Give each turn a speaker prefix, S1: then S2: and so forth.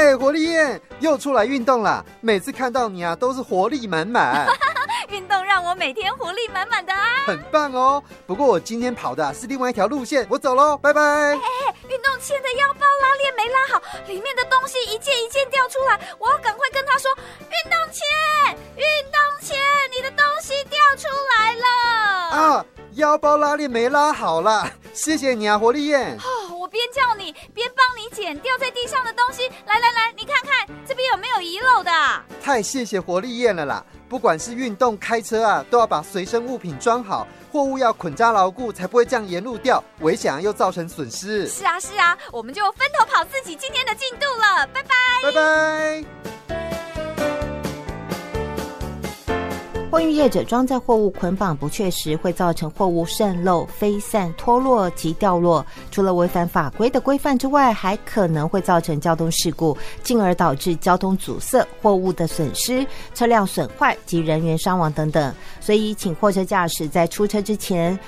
S1: 耶，活力燕又出来运动啦！每次看到你啊，都是活力满满。
S2: 运动让我每天活力满满的啊，
S1: 很棒哦。不过我今天跑的是另外一条路线，我走喽，拜拜。
S2: 运动前的腰包拉链没拉好，里面的东西一件一件掉出来，我要赶快跟他说：运动前，你的东西掉出来了
S1: 啊！腰包拉链没拉好啦，谢谢你啊，活力燕。
S2: 我边叫你边帮你捡掉在地上的东西，来，你看看这边有没有遗漏的？
S1: 太谢谢活力燕了啦！不管是运动开车啊，都要把随身物品装好，货物要捆扎牢固，才不会这样沿路掉，危险又造成损失。
S2: 是啊，我们就分头跑自己今天的进度了，拜拜，
S1: 拜拜。
S3: 货运业者装载货物捆绑不确实，会造成货物渗漏、飞散、脱落及掉落。除了违反法规的规范之外，还可能会造成交通事故，进而导致交通阻塞、货物的损失、车辆损坏及人员伤亡等等。所以，请货车驾驶在出车之前，